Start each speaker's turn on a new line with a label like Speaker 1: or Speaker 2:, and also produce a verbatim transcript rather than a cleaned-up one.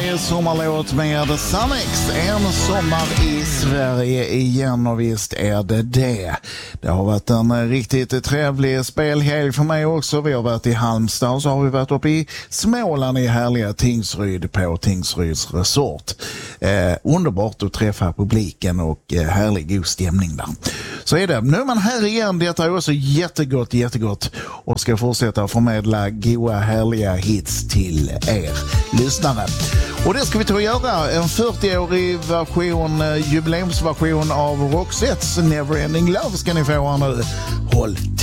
Speaker 1: härlig sommarlåt med Sannex. En sommar i Sverige igen, och visst är det det. Det har varit en riktigt trevlig spelhelg för mig också. Vi har varit i Halmstad och så har vi varit uppe i Småland i härliga Tingsryd på Tingsryds resort. Eh, underbart att träffa publiken och eh, härlig god stämning där. Så är det. Nu är man här igen. Detta är också jättegott, jättegott. Och ska fortsätta förmedla goa, härliga hits till er lyssnare. Och det ska vi ta och göra. En fyrtioårig version, jubileumsversion av Roxettes Neverending Love ska ni få här nu. Håll